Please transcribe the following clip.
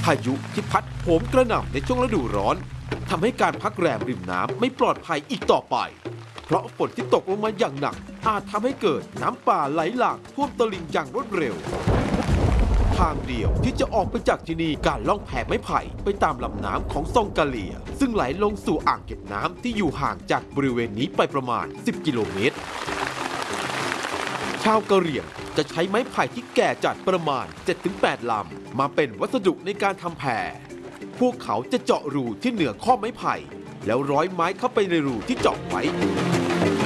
ายุที่พัดโหมกระหน่ำในช่วงฤดูร้อนทำให้การพักแรมริมน้ำไม่ปลอดภัยอีกต่อไปเพราะฝนที่ตกลงมาอย่างหนักอาจทำให้เกิดน้ำป่าไหลหลากท่วมตลิ่งอย่างรวดเร็วทางเดียวที่จะออกไปจากที่นี่การล่องแพไม้ไผ่ไปตามลำน้ำของซองกาเลียซึ่งไหลลงสู่อ่างเก็บน้ำที่อยู่ห่างจากบริเวณนี้ไปประมาณ10กิโลเมตรชาวกะเหรี่ยงจะใช้ไม้ไผ่ที่แก่จัดประมาณ 7-8 ลำมาเป็นวัสดุในการทำแพพวกเขาจะเจาะรูที่เหนือข้อไม้ไผ่แล้วร้อยไม้เข้าไปในรูที่เจาะไว้